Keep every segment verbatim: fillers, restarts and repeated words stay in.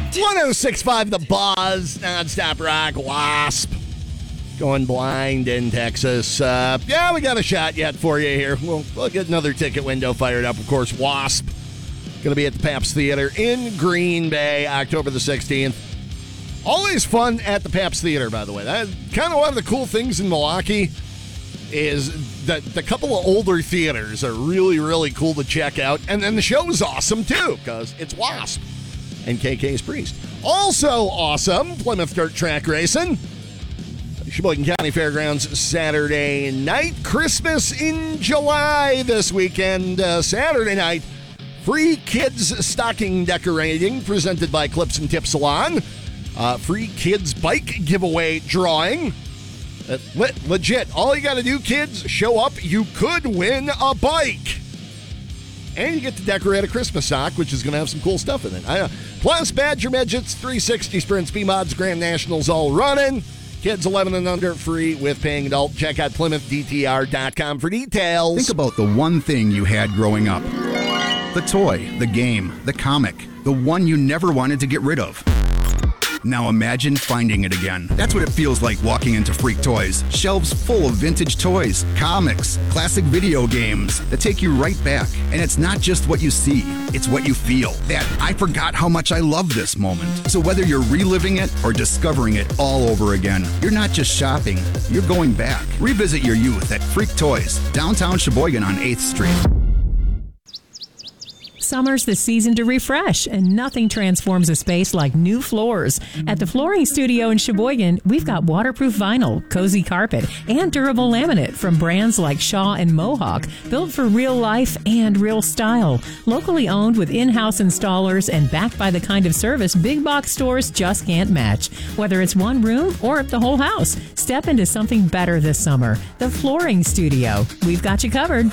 one oh six point five The Buzz, nonstop rock, Wasp. Going blind in Texas. Uh, yeah, we got a shot yet for you here. We'll, we'll get another ticket window fired up. Of course, Wasp going to be at the Pabst Theater in Green Bay, October the sixteenth. Always fun at the Pabst Theater, by the way. That's kind of one of the cool things in Milwaukee is that the couple of older theaters are really, really cool to check out. And then the show is awesome, too, because it's Wasp and K K's Priest. Also awesome, Plymouth Dirt Track Racing. Sheboygan County Fairgrounds Saturday night. Christmas in July this weekend. Uh, Saturday night, free kids stocking decorating presented by Clips and Tip Salon. Uh, free kids bike giveaway drawing. Uh, le- legit. All you got to do, kids, show up. You could win a bike. And you get to decorate a Christmas sock, which is going to have some cool stuff in it. I, uh, plus, Badger Midgets, three sixty Sprints, B-Mods, Grand Nationals all running. Kids eleven and under free with paying adult. Check out Plymouth D T R dot com for details. Think about the one thing you had growing up. The toy, the game, the comic, the one you never wanted to get rid of. Now imagine finding it again. That's what it feels like walking into Freak Toys. Shelves full of vintage toys, comics, classic video games that take you right back. And it's not just what you see, it's what you feel. That I forgot how much I love this moment. So whether you're reliving it or discovering it all over again, you're not just shopping, you're going back. Revisit your youth at Freak Toys, downtown Sheboygan on eighth Street. Summer's the season to refresh, and nothing transforms a space like new floors. At the Flooring Studio in Sheboygan, we've got waterproof vinyl, cozy carpet, and durable laminate from brands like Shaw and Mohawk, built for real life and real style. Locally owned with in-house installers and backed by the kind of service big box stores just can't match. Whether it's one room or the whole house, step into something better this summer. The Flooring Studio. We've got you covered.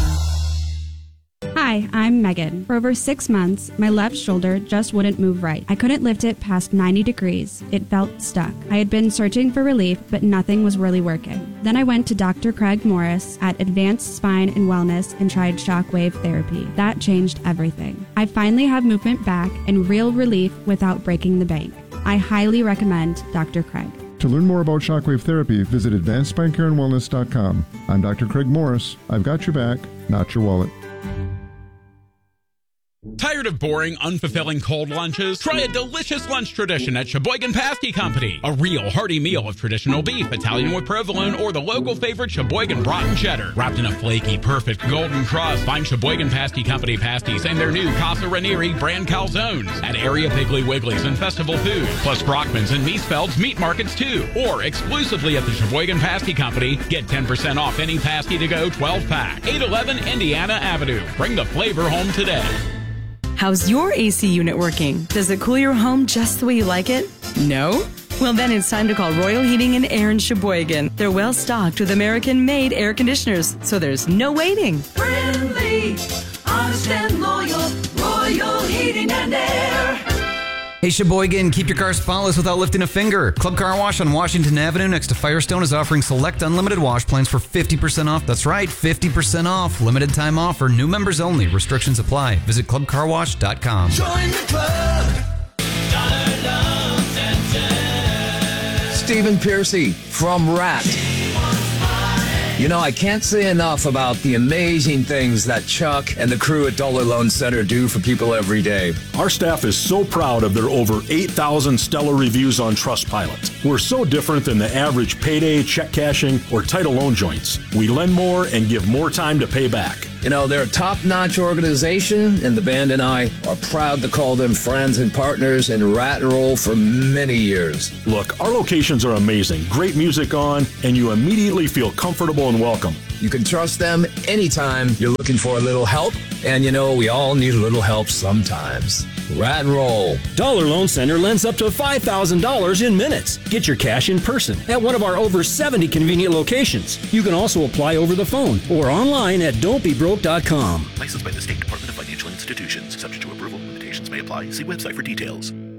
Hi, I'm Megan. For over six months, my left shoulder just wouldn't move right. I couldn't lift it past ninety degrees. It felt stuck. I had been searching for relief, but nothing was really working. Then I went to Doctor Craig Morris at Advanced Spine and Wellness and tried shockwave therapy. That changed everything. I finally have movement back and real relief without breaking the bank. I highly recommend Doctor Craig. To learn more about shockwave therapy, visit advanced spine care and wellness dot com. I'm Doctor Craig Morris. I've got your back, not your wallet. Tired of boring, unfulfilling cold lunches? Try a delicious lunch tradition at Sheboygan Pasty Company. A real hearty meal of traditional beef, Italian with provolone, or the local favorite Sheboygan brat and cheddar. Wrapped in a flaky, perfect golden crust, find Sheboygan Pasty Company pasties and their new Casa Ranieri brand calzones at area Piggly Wigglies and Festival Food, plus Brockman's and Miesfeld's meat markets too. Or exclusively at the Sheboygan Pasty Company, get ten percent off any pasty to go twelve pack. eight eleven Indiana Avenue. Bring the flavor home today. How's your A C unit working? Does it cool your home just the way you like it? No? Well, then it's time to call Royal Heating and Air in Sheboygan. They're well stocked with American-made air conditioners, so there's no waiting. Friendly, honest and loyal, Royal Heating and Air. Hey Sheboygan, keep your car spotless without lifting a finger. Club Car Wash on Washington Avenue next to Firestone is offering select unlimited wash plans for fifty percent off. That's right, fifty percent off. Limited time offer, new members only. Restrictions apply. Visit club car wash dot com. Join the club. Stephen Piercy from Rat. You know, I can't say enough about the amazing things that Chuck and the crew at Dollar Loan Center do for people every day. Our staff is so proud of their over eight thousand stellar reviews on Trustpilot. We're so different than the average payday, check cashing, or title loan joints. We lend more and give more time to pay back. You know, they're a top-notch organization, and the band and I are proud to call them friends and partners in Rat and Roll for many years. Look, our locations are amazing. Great music on, and you immediately feel comfortable and welcome. You can trust them anytime you're looking for a little help, and you know, we all need a little help sometimes. Rat and Roll. Dollar Loan Center lends up to five thousand dollars in minutes. Get your cash in person at one of our over seventy convenient locations. You can also apply over the phone or online at don't be broke dot com. Licensed by the State Department of Financial Institutions. Subject to approval. Limitations may apply. See website for details.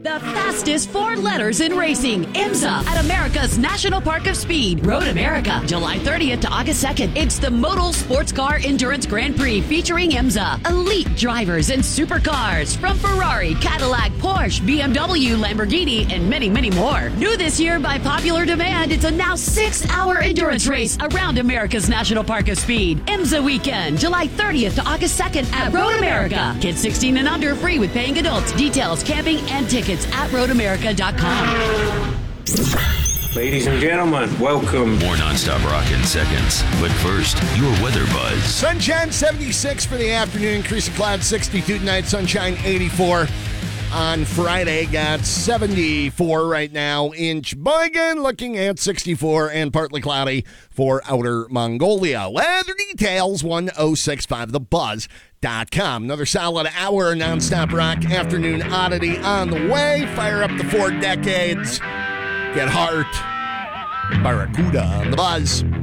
The fastest four letters in racing. IMSA at America's National Park of Speed. Road America, July thirtieth to August second. It's the Modal Sports Car Endurance Grand Prix featuring IMSA. Elite drivers and supercars from Ferrari, Cadillac, Porsche, B M W, Lamborghini, and many, many more. New this year by popular demand, it's a now six-hour endurance race around America's National Park of Speed. IMSA weekend, July thirtieth to August second at Road America. Kids sixteen and under free with paying adults. Details, camping, and tickets at road america dot com. Ladies and gentlemen, welcome. More nonstop rock in seconds. But first, your weather buzz. Sunshine seventy-six for the afternoon. Increasing clouds sixty-two tonight. Sunshine eighty-four on Friday. Got seventy-four right now in Sheboygan. Looking at sixty-four and partly cloudy for Outer Mongolia. Weather details one oh six point five The Buzz. Dot com. Another solid hour nonstop rock afternoon oddity on the way. Fire up the four decades. Get Heart. Barracuda on the Buzz.